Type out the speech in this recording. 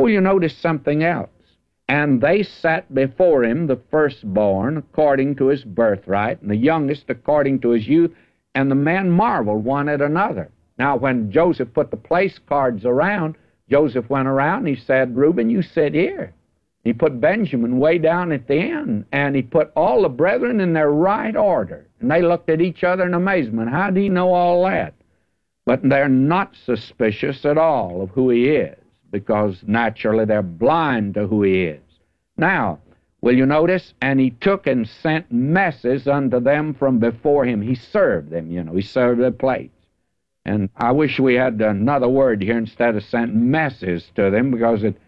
will you notice something else? And they sat before him, the firstborn according to his birthright, and the youngest according to his youth, and the men marveled one at another. Now, when Joseph put the place cards around, Joseph went around and he said, Reuben, you sit here. He put Benjamin way down at the end, and he put all the brethren in their right order. And they looked at each other in amazement. How do you know all that? But they're not suspicious at all of who he is, because naturally they're blind to who he is. Now, will you notice? And he took and sent messes unto them from before him. He served them, you know. He served their plates. And I wish we had another word here instead of sent messes to them, because it